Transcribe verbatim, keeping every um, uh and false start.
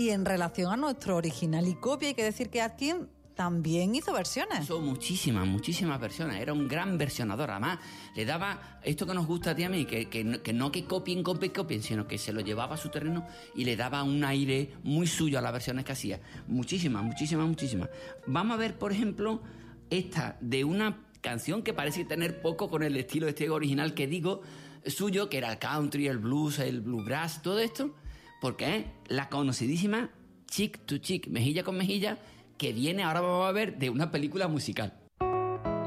Y en relación a nuestro original y copia, hay que decir que Atkin también hizo versiones. Hizo muchísimas, muchísimas versiones. Era un gran versionador. Además, le daba esto que nos gusta a ti y a mí, que, que, no, que no que copien, copien, copien, sino que se lo llevaba a su terreno y le daba un aire muy suyo a las versiones que hacía. Muchísimas, muchísimas, muchísimas. Vamos a ver, por ejemplo, esta de una canción que parece tener poco con el estilo este original que digo, suyo, que era el country, el blues, el bluegrass, todo esto, porque es la conocidísima Chick to Chick, mejilla con mejilla, que viene, ahora vamos a ver, de una película musical.